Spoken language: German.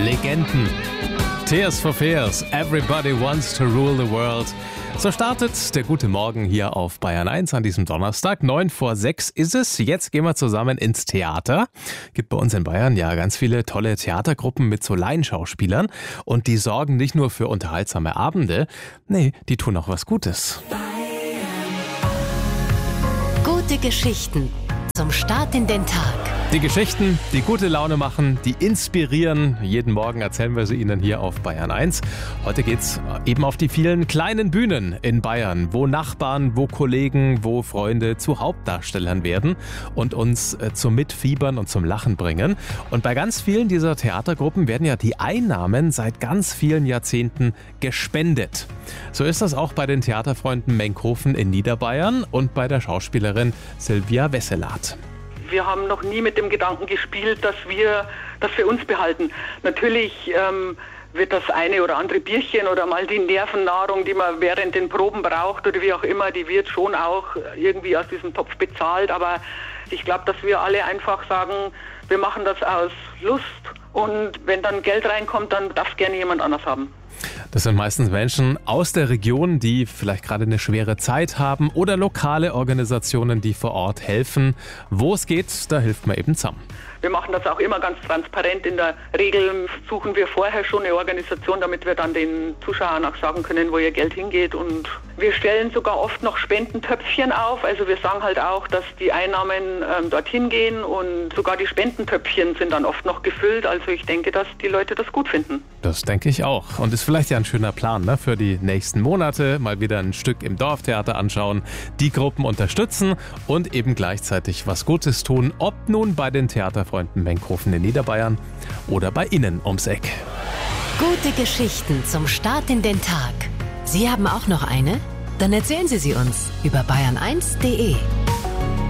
Legenden. Tears for Fears, Everybody Wants to Rule the World. So startet der gute Morgen hier auf Bayern 1 an diesem Donnerstag. 5:09 ist es. Jetzt gehen wir zusammen ins Theater. Gibt bei uns in Bayern ja ganz viele tolle Theatergruppen mit so Laienschauspielern. Und die sorgen nicht nur für unterhaltsame Abende. Nee, die tun auch was Gutes. Gute Geschichten zum Start in den Tag. Die Geschichten, die gute Laune machen, die inspirieren. Jeden Morgen erzählen wir sie Ihnen hier auf Bayern 1. Heute geht's eben auf die vielen kleinen Bühnen in Bayern, wo Nachbarn, wo Kollegen, wo Freunde zu Hauptdarstellern werden und uns zum Mitfiebern und zum Lachen bringen. Und bei ganz vielen dieser Theatergruppen werden ja die Einnahmen seit ganz vielen Jahrzehnten gespendet. So ist das auch bei den Theaterfreunden Menkhofen in Niederbayern und bei der Schauspielerin Silvia Wesselath. Wir haben noch nie mit dem Gedanken gespielt, dass wir das für uns behalten. Natürlich wird das eine oder andere Bierchen oder mal die Nervennahrung, die man während den Proben braucht oder wie auch immer, die wird schon auch irgendwie aus diesem Topf bezahlt. Aber ich glaube, dass wir alle einfach sagen, wir machen das aus Lust und wenn dann Geld reinkommt, dann darf es gerne jemand anders haben. Das sind meistens Menschen aus der Region, die vielleicht gerade eine schwere Zeit haben oder lokale Organisationen, die vor Ort helfen. Wo es geht, da hilft man eben zusammen. Wir machen das auch immer ganz transparent. In der Regel suchen wir vorher schon eine Organisation, damit wir dann den Zuschauern auch sagen können, wo ihr Geld hingeht. Und wir stellen sogar oft noch Spendentöpfchen auf. Also wir sagen halt auch, dass die Einnahmen dorthin gehen und sogar die Spendentöpfchen sind dann oft noch gefüllt. Also ich denke, dass die Leute das gut finden. Das denke ich auch. Und ist vielleicht ja ein schöner Plan, ne? Für die nächsten Monate. Mal wieder ein Stück im Dorftheater anschauen, die Gruppen unterstützen und eben gleichzeitig was Gutes tun. Ob nun bei den Theaterfreunden Menkhofen in Niederbayern oder bei Ihnen ums Eck. Gute Geschichten zum Start in den Tag. Sie haben auch noch eine? Dann erzählen Sie sie uns über bayern1.de.